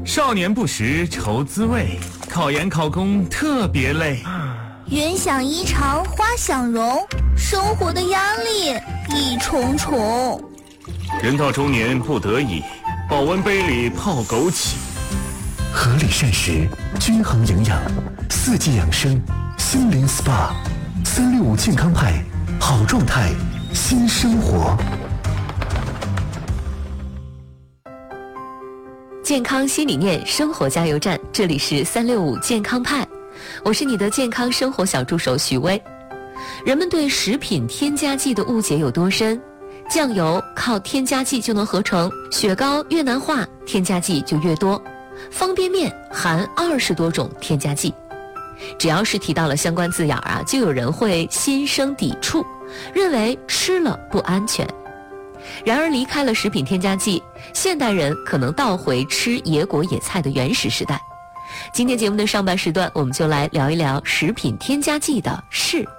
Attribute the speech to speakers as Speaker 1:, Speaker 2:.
Speaker 1: 少年不识愁滋味，考研考公特别累。
Speaker 2: 云想衣裳花想容，生活的压力一重重。
Speaker 1: 人到中年不得已，保温杯里泡枸杞。
Speaker 3: 合理膳食，均衡营养，四季养生，心灵 SPA， 365健康派，好状态，新生活。
Speaker 4: 健康新理念，生活加油站，这里是365健康派，我是你的健康生活小助手徐薇。人们对食品添加剂的误解有多深？酱油靠添加剂就能合成，雪糕越难化，添加剂就越多，方便面含20多种添加剂。只要是提到了相关字眼啊，就有人会心生抵触，认为吃了不安全。然而离开了食品添加剂，现代人可能倒回吃野果野菜的原始时代。今天节目的上半时段，我们就来聊一聊食品添加剂的是